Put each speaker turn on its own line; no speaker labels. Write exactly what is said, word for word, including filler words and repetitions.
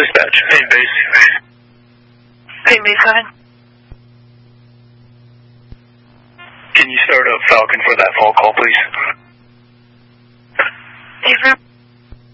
Dispatch. Main base.
Main base, go ahead.
Can you start up Falcon for that fall call, please?